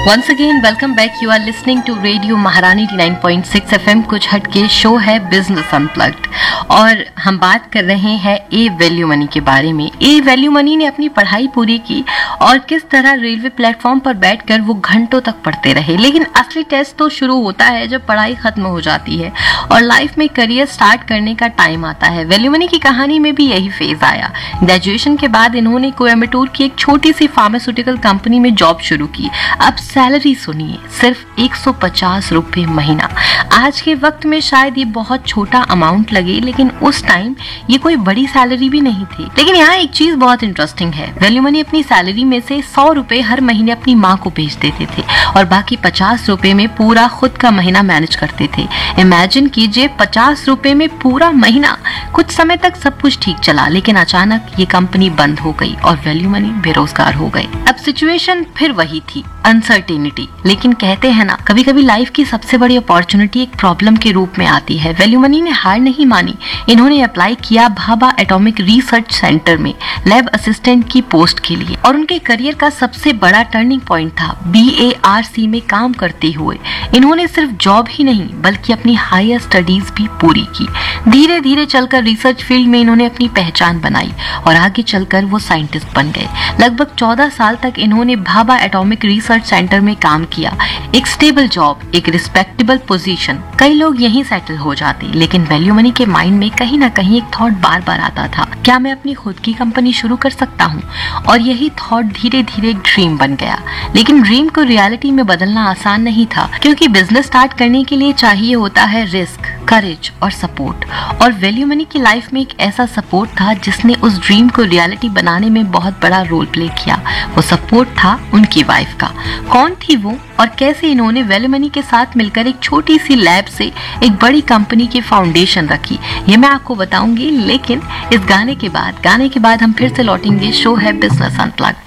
Once again, welcome back. You are listening to Radio Maharani 89.6 FM. कुछ हटके show है business unplugged और हम बात कर रहे हैं ए वैल्यू मनी के बारे में। ए वैल्यू मनी ने अपनी पढ़ाई पूरी की और किस तरह रेलवे प्लेटफॉर्म पर बैठकर वो घंटों तक पढ़ते रहे। लेकिन असली टेस्ट तो शुरू होता है जब पढ़ाई खत्म हो जाती है और लाइफ में करियर स्टार्ट करने का टाइम आता है। वैल्यू मनी की कहानी में भी यही फेज आया। ग्रेजुएशन के बाद इन्होंने कोयम्बटूर की एक छोटी सी फार्मास्यूटिकल कंपनी में जॉब शुरू की। अब सैलरी सुनिए, सिर्फ 150 रुपए महीना। आज के वक्त में शायद ये बहुत छोटा अमाउंट लगे, लेकिन उस टाइम ये कोई बड़ी सैलरी भी नहीं थी। लेकिन यहाँ एक चीज बहुत इंटरेस्टिंग है। वैल्यू मनी अपनी सैलरी में से 100 रुपए हर महीने अपनी माँ को भेज देते थे और बाकी 50 रुपए में पूरा खुद का महीना मैनेज करते थे। इमेजिन कीजिए, 50 रुपए में पूरा महीना। कुछ समय तक सब कुछ ठीक चला, लेकिन अचानक ये कंपनी बंद हो गई और वैल्यू मनी बेरोजगार हो गए। अब सिचुएशन फिर वही थी, अनसर्टेनिटी। लेकिन कहते हैं ना, कभी कभी लाइफ की सबसे बड़ी अपॉर्चुनिटी एक प्रॉब्लम के रूप में आती है। वैल्यू मनी ने हार नहीं मानी। इन्होंने अप्लाई किया भाभा एटॉमिक रिसर्च सेंटर में लैब असिस्टेंट की पोस्ट के लिए और उनके करियर का सबसे बड़ा टर्निंग पॉइंट था। BARC में काम करते हुए इन्होंने सिर्फ जॉब ही नहीं बल्कि अपनी हायर स्टडीज भी पूरी की। धीरे धीरे चलकर रिसर्च फील्ड में इन्होंने अपनी पहचान बनाई और आगे चलकर वो साइंटिस्ट बन गए। लगभग 14 साल तक इन्होंने भाभा एटॉमिक रिसर्च सेंटर में काम किया। एक स्टेबल जॉब, एक रिस्पेक्टेबल पोजीशन। कई लोग यहीं सेटल हो जाते, लेकिन वैल्यू मनी के माइंड में कहीं ना कहीं एक थॉट बार बार आता था, क्या मैं अपनी खुद की कंपनी शुरू कर सकता हूँ? और यही थॉट धीरे धीरे एक ड्रीम बन गया। लेकिन ड्रीम को रियलिटी में बदलना आसान नहीं था, क्योंकि बिजनेस स्टार्ट करने के लिए चाहिए होता है रिस्क, करेज और सपोर्ट। और वैल्यू मनी की लाइफ में एक ऐसा सपोर्ट था जिसने उस ड्रीम को रियलिटी बनाने में बहुत बड़ा रोल प्ले किया। वो सपोर्ट था उनकी वाइफ का। कौन थी वो और कैसे इन्होंने वैल्यू मनी के साथ मिलकर एक छोटी सी लैब से एक बड़ी कंपनी की फाउंडेशन रखी, ये मैं आपको बताऊंगी। लेकिन इस गाने के बाद हम फिर से लौटेंगे। शो है बिजनेस अनप्लग्ड।